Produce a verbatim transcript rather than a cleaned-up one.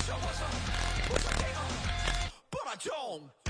wish I was a, was a gamer, but I don't.